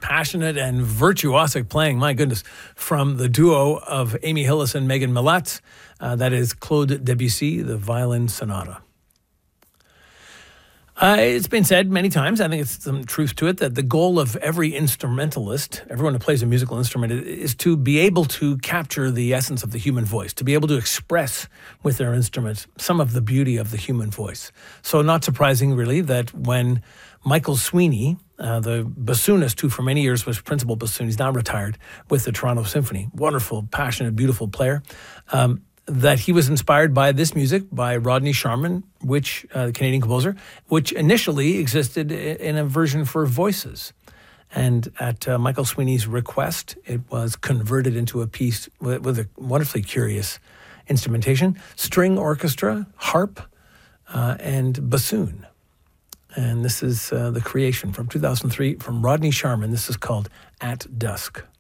passionate and virtuosic playing, my goodness, from the duo of Amy Hillis and Megan Milatz. That is Claude Debussy, the Violin Sonata. It's been said many times, I think it's some truth to it, that the goal of every instrumentalist, everyone who plays a musical instrument, is to be able to capture the essence of the human voice, to be able to express with their instrument some of the beauty of the human voice. So not surprising, really, that when Michael Sweeney, the bassoonist who for many years was principal bassoon, he's now retired with the Toronto Symphony, wonderful, passionate, beautiful player, that he was inspired by this music by Rodney Sharman, which the Canadian composer, which initially existed in a version for voices. And at Michael Sweeney's request, it was converted into a piece with a wonderfully curious instrumentation, string orchestra, harp, and bassoon. And this is the creation from 2003 from Rodney Sharman. This is called At Dusk.